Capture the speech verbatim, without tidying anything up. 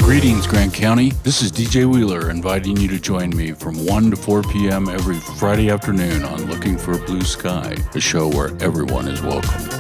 Greetings, Grant County. This is D J Wheeler inviting you to join me from one to four p.m. every Friday afternoon on Looking for a Blue Sky, a show where everyone is welcome.